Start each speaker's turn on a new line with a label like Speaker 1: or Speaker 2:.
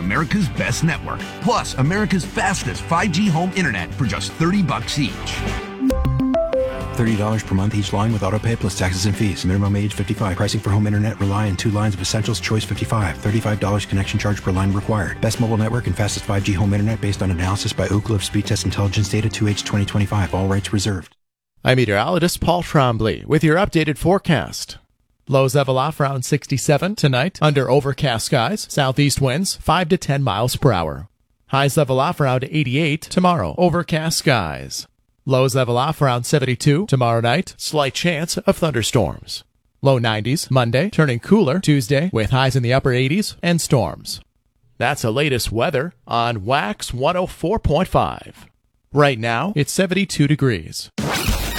Speaker 1: America's best network, plus America's fastest 5G home internet for just $30 each.
Speaker 2: $30 per month each line with autopay plus taxes and fees. Minimum age 55. Pricing for home internet rely on 2 lines of Essentials Choice 55. $35 connection charge per line required. Best mobile network and fastest 5G home internet based on analysis by Ookla of Speed Test Intelligence data 2H 2025. All rights reserved.
Speaker 3: I'm meteorologist Paul Trombley with your updated forecast. Lows level off around 67 tonight under overcast skies. Southeast winds 5 to 10 miles per hour. Highs level off around 88 tomorrow. Overcast skies. Lows level off around 72 tomorrow night. Slight chance of thunderstorms. Low 90s Monday, turning cooler Tuesday with highs in the upper 80s and storms. That's the latest weather on Wax 104.5. Right now, it's 72 degrees.